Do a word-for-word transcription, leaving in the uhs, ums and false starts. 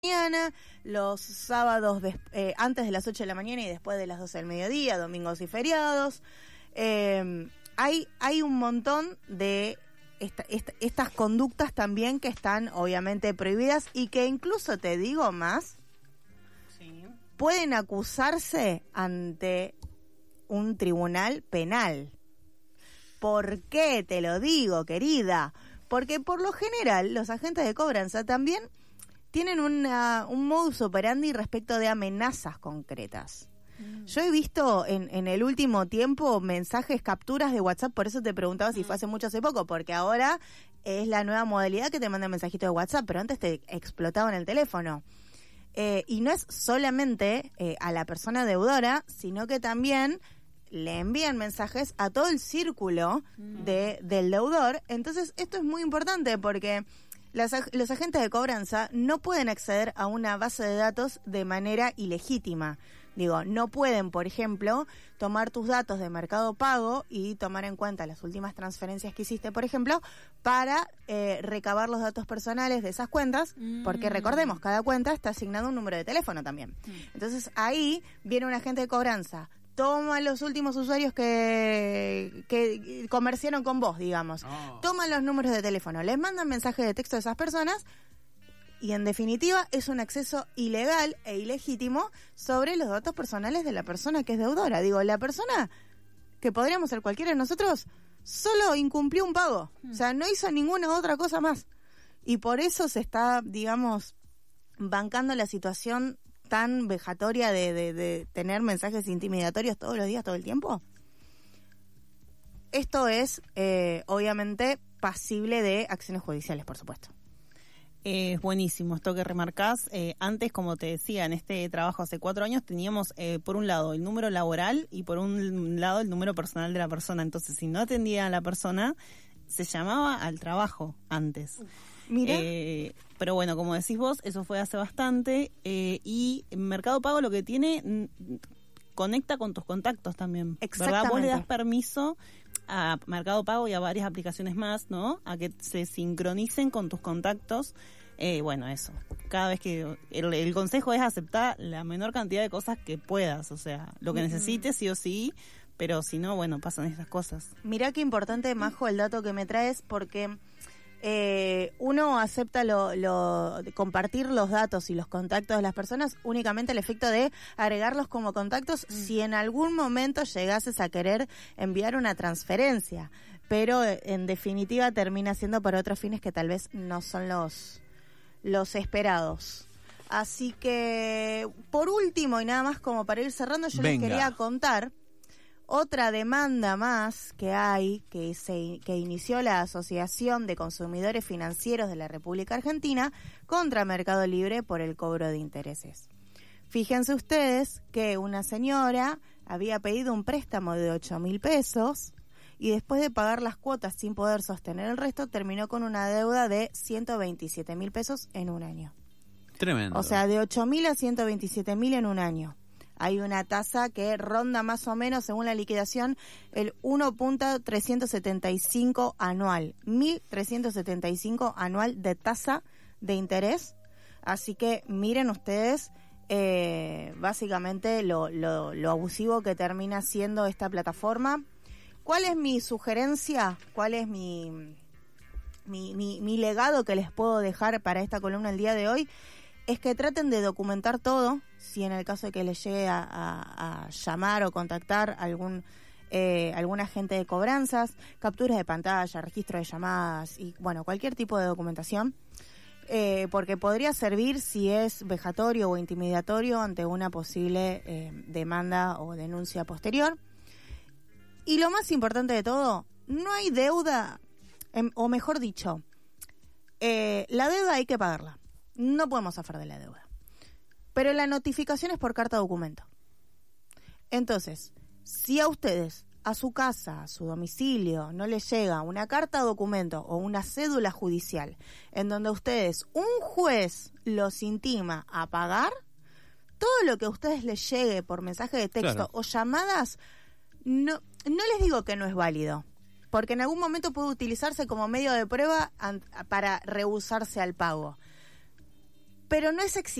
mañana, los sábados de, eh, antes de las ocho de la mañana y después de las doce del mediodía, domingos y feriados. Eh, hay, hay un montón de esta, esta, estas conductas también que están obviamente prohibidas y que incluso, te digo más, sí, pueden acusarse ante un tribunal penal. ¿Por qué te lo digo, querida? Porque por lo general los agentes de cobranza también tienen una, un modus operandi respecto de amenazas concretas. Mm. Yo he visto en, en el último tiempo mensajes, capturas de WhatsApp, por eso te preguntaba si mm. fue hace mucho o hace poco, porque ahora es la nueva modalidad que te mandan mensajitos de WhatsApp, pero antes te explotaban el teléfono. Eh, y no es solamente eh, a la persona deudora, sino que también le envían mensajes a todo el círculo mm. de, del deudor. Entonces esto es muy importante porque Las, los agentes de cobranza no pueden acceder a una base de datos de manera ilegítima. Digo, no pueden, por ejemplo, tomar tus datos de Mercado Pago y tomar en cuenta las últimas transferencias que hiciste, por ejemplo, para eh, recabar los datos personales de esas cuentas, mm. porque recordemos, cada cuenta está asignado un número de teléfono también. Mm. Entonces ahí viene un agente de cobranza, toma los últimos usuarios que, que comerciaron con vos, digamos. Oh. Toman los números de teléfono, les mandan mensajes de texto a esas personas y, en definitiva, es un acceso ilegal e ilegítimo sobre los datos personales de la persona que es deudora. Digo, la persona, que podríamos ser cualquiera de nosotros, solo incumplió un pago. Hmm. O sea, no hizo ninguna otra cosa más. Y por eso se está, digamos, bancando la situación tan vejatoria de, de, de tener mensajes intimidatorios todos los días, todo el tiempo. Esto es, eh, obviamente, pasible de acciones judiciales, por supuesto. Es eh, buenísimo esto que remarcás. Eh, antes, como te decía, en este trabajo hace cuatro años teníamos, eh, por un lado, el número laboral y por un lado el número personal de la persona. Entonces, si no atendía a la persona, se llamaba al trabajo antes. Uf. Mira. Eh, pero bueno, como decís vos, eso fue hace bastante. Eh, y Mercado Pago lo que tiene, n- conecta con tus contactos también. Exactamente. ¿Verdad? Vos le das permiso a Mercado Pago y a varias aplicaciones más, ¿no? A que se sincronicen con tus contactos. Eh, bueno, eso. Cada vez que... El, el consejo es aceptar la menor cantidad de cosas que puedas. O sea, lo que mm-hmm. necesites, sí o sí. Pero si no, bueno, pasan esas cosas. Mirá qué importante, Majo, el dato que me traes, porque... Eh, uno acepta lo, lo de compartir los datos y los contactos de las personas únicamente al efecto de agregarlos como contactos mm. si en algún momento llegases a querer enviar una transferencia, pero en definitiva termina siendo para otros fines que tal vez no son los, los esperados. Así que, por último y nada más como para ir cerrando, yo Venga. les quería contar otra demanda más que hay, que se que inició la Asociación de Consumidores Financieros de la República Argentina contra Mercado Libre por el cobro de intereses. Fíjense ustedes que una señora había pedido un préstamo de ocho mil pesos y después de pagar las cuotas sin poder sostener el resto, terminó con una deuda de ciento veintisiete mil pesos en un año. Tremendo. O sea, de ocho mil a ciento veintisiete mil en un año. Hay una tasa que ronda más o menos, según la liquidación, el uno punto trescientos setenta y cinco anual. mil trescientos setenta y cinco anual de tasa de interés. Así que miren ustedes, eh, básicamente, lo, lo, lo abusivo que termina siendo esta plataforma. ¿Cuál es mi sugerencia? ¿Cuál es mi, mi, mi, mi legado que les puedo dejar para esta columna el día de hoy? Es que traten de documentar todo, si en el caso de que les llegue a, a, a llamar o contactar algún eh, algún agente de cobranzas, capturas de pantalla, registro de llamadas y, bueno, cualquier tipo de documentación, eh, porque podría servir si es vejatorio o intimidatorio ante una posible eh, demanda o denuncia posterior. Y lo más importante de todo, no hay deuda, eh, o mejor dicho, eh, la deuda hay que pagarla. No podemos zafar de la deuda. Pero la notificación es por carta documento. Entonces, si a ustedes, a su casa, a su domicilio, no les llega una carta documento o una cédula judicial en donde ustedes, un juez los intima a pagar, todo lo que a ustedes les llegue por mensaje de texto claro. o llamadas, no, no les digo que no es válido, porque en algún momento puede utilizarse como medio de prueba an- para rehusarse al pago. pero no es